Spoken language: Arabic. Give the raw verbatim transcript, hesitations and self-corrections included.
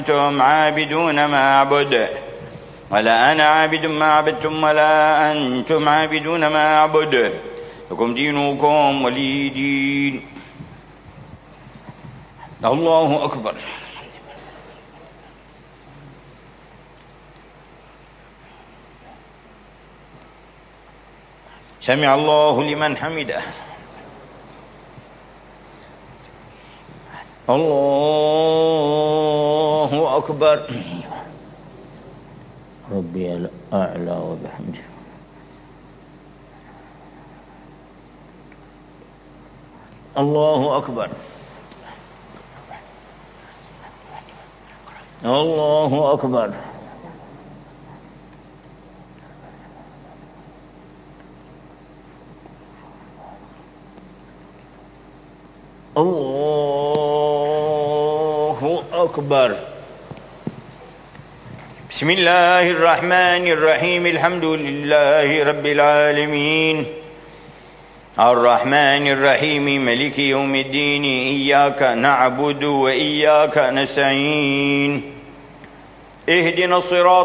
أنتم عابدون ما أعبد ولا أنا عابد ما عبدتم ولا أنتم عابدون ما أعبد لكم دينكم ولي دين. الله أكبر. سمع الله لمن حمده. الله أكبر. ربي الأعلى وبحمده. الله أكبر. الله أكبر. الله أكبر. بسم الله الرحمن الرحيم. الحمد لله رب العالمين الرحمن الرحيم ملك يوم الدين. إياك نعبد وإياك نستعين. اهدنا الصراط